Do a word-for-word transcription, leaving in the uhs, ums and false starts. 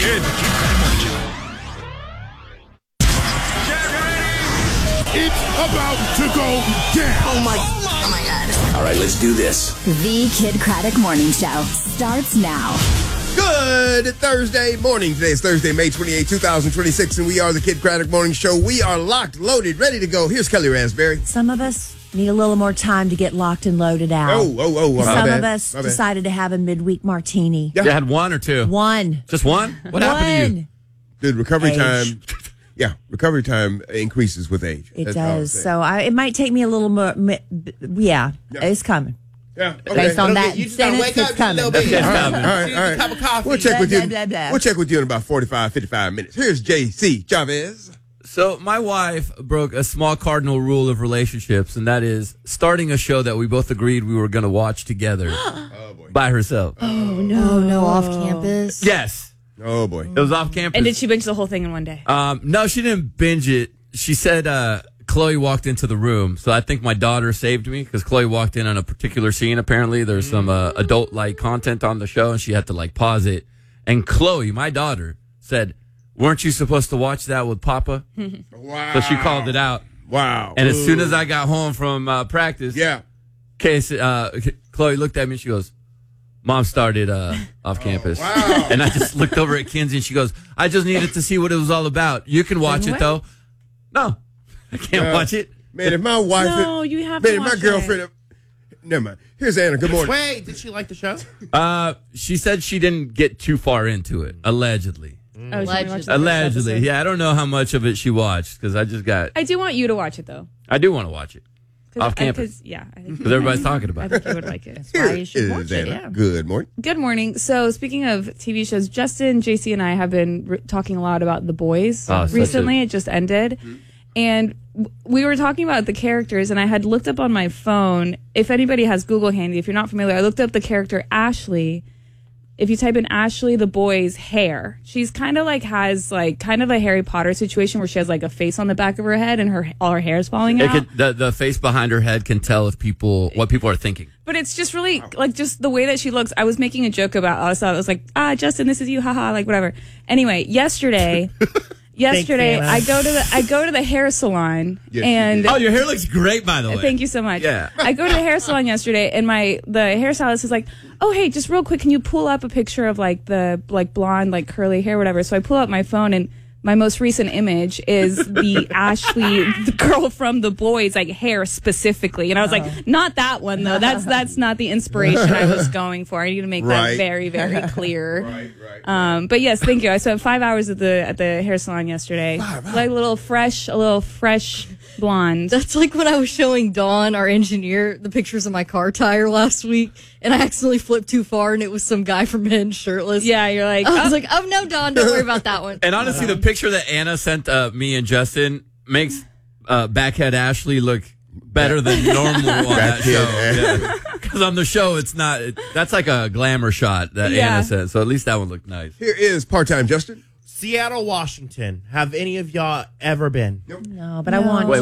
Kid Morning Show. It's about to go down. Oh my, oh my God. All right, let's do this. The Kid Craddock Morning Show starts now. Good Thursday morning. Today is Thursday, May twenty-eighth, twenty twenty-six, and we are the Kid Craddock Morning Show. We are locked, loaded, ready to go. Here's Kelly Raspberry. Some of us need a little more time to get locked and loaded out. Oh, oh, oh. My Some bad. of us My bad. decided to have a midweek martini. Yeah. You had one or two? One. Just one? What One. happened to you? Dude, recovery Age. time. Yeah, recovery time increases with age. It That's all I'm does. saying. So I, it might take me a little more. mi- b- Yeah, Yeah. it's coming. Yeah, okay. Based on Okay, that you just gotta sentence, wake up it's just a coming. little bit. Okay, it's All right, coming. all right, Choose all a right. cup of coffee. We'll check with Blah, you. blah, blah, blah. We'll check with you in about forty-five, fifty-five minutes. Here's J C Chavez. So my wife broke a small cardinal rule of relationships, and that is starting a show that we both agreed we were going to watch together Oh, boy. by herself. Oh, no, no off campus. Yes. Oh, boy. It was off campus. And did she binge the whole thing in one day? Um, no, she didn't binge it. She said uh, Chloe walked into the room, so I think my daughter saved me because Chloe walked in on a particular scene. Apparently, there's some uh, adult-like content on the show, and she had to like pause it. And Chloe, my daughter, said, "Weren't you supposed to watch that with Papa?" Wow. So she called it out. Wow. And as soon as I got home from uh, practice, Yeah. Case, uh, Chloe looked at me and she goes, "Mom started uh, off campus." wow. And I just looked over at Kinsey and she goes, "I just needed to see what it was all about. You can watch it, though." No, I can't Yeah. watch it. Man, if my wife... No, you have man, to if my watch girlfriend... Never mind. Here's Anna. Good morning. Wait, did she like the show? Uh, she said she didn't get too far into it, allegedly. Oh, she only watched Allegedly. the first Allegedly. episode. Yeah, I don't know how much of it she watched because I just got, I do want you to watch it, though. I do want to watch it 'Cause off I- campus 'cause- yeah. I think because everybody's talking I about think it. you would like it. Here why you should is watch it, Anna. yeah. Good morning. Good morning. So, speaking of T V shows, Justin, J C, and I have been re- talking a lot about The Boys Oh, such recently. a- It just ended. And w- we were talking about the characters, and I had looked up on my phone. If anybody has Google handy, if you're not familiar, I looked up the character Ashley. If you type in Ashley the Boy's hair, she's kind of like has like kind of a Harry Potter situation where she has like a face on the back of her head and her all her hair is falling It out. could, the, the face behind her head can tell if people, what people are thinking. But it's just really like just the way that she looks. I was making a joke about us. I was like, ah, Justin, this is you, haha, like whatever. Anyway, yesterday, yesterday Anna. I go to the I go to the hair salon Yes, you and Oh, your hair looks great, by the way. thank you so much. Yeah. I go to the hair salon yesterday, and my the hairstylist is like, "Oh, hey, just real quick, can you pull up a picture of like the like blonde, like curly hair, whatever?" So I pull up my phone, and my most recent image is the Ashley, the girl from The Boys, like hair specifically, and I was like, "Not that one though. That's that's not the inspiration I was going for. I need to make Right. that very very clear." Right, right. Um, but yes, thank you. I spent five hours at the at the hair salon yesterday. Like a little fresh, a little fresh blonde. That's like when I was showing Dawn, our engineer, the pictures of my car tire last week, and I accidentally flipped too far, and it was some guy from Men shirtless. Yeah, you're like, I was oh, like, oh, no, Dawn, don't worry about that one. And honestly, the picture that Anna sent uh, me and Justin makes uh, Backhead Ashley look better than normal on that Backhead show. Because on the show, it's not. It, that's like a glamour shot that Yeah. Anna sent. So at least that one looked nice. Here is part-time Justin. Seattle, Washington. Have any of y'all ever been? No, but I want Wait,